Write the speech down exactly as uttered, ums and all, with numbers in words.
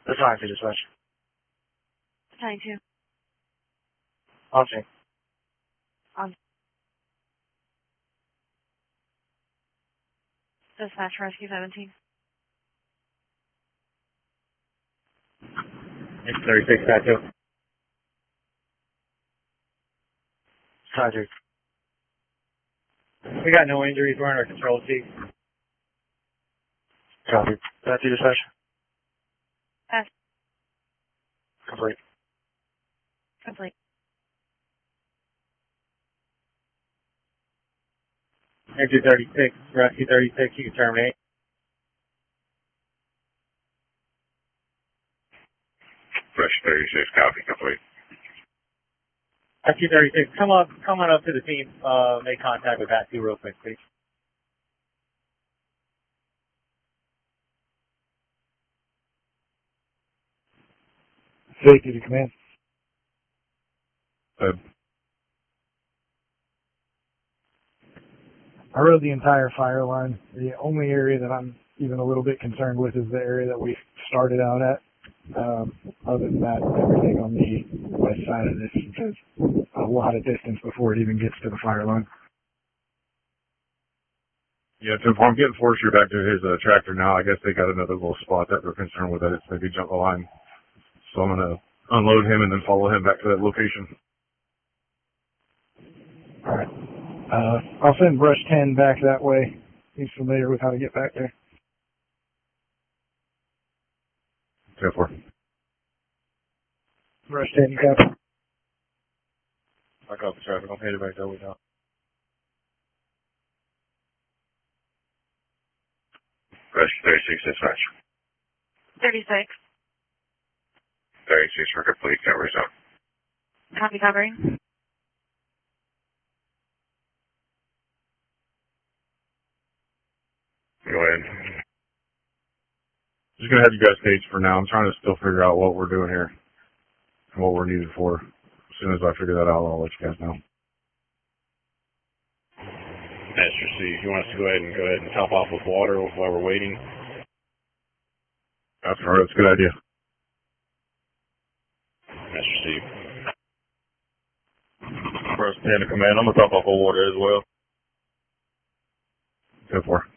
That's fine for dispatch. Nine two. On scene. On. Dispatch rescue seventeen. It's thirty-six, back two. Roger. We got no injuries. We're under control, Chief. Copy. Back to dispatch. Pass. Complete. Complete. Entry thirty-six, rescue thirty-six, you can terminate. Fresh thirty-six, copy, complete. Rescue thirty-six, come up, come on up to the team, uh, make contact with Pat two real quick, please. Safety to command. Uh, I rode the entire fire line. The only area that I'm even a little bit concerned with is the area that we started out at. Um, other than that, everything on the west side of this is a lot of distance before it even gets to the fire line. yeah, so if I'm getting Forestry back to his uh, tractor now, I guess they got another little spot that they're concerned with, that it's maybe jump the line. So I'm going to unload him and then follow him back to that location. All right. Uh, I'll send Brush ten back that way. He's familiar with how to get back there. Go for it. Brush ten, you copy? I got the traffic. I'm headed back that way now. Fresh thirty-six, dispatch. thirty-six. thirty-six for complete coverage up. Copy covering. Go ahead. Just going to have you guys staged for now. I'm trying to still figure out what we're doing here and what we're needed for. As soon as I figure that out, I'll let you guys know. Master C, if you want us to go ahead and go ahead and top off with water while we're waiting. That's all right. That's a good idea. Master C. First ten to command. I'm going to top off with water as well. Go for it.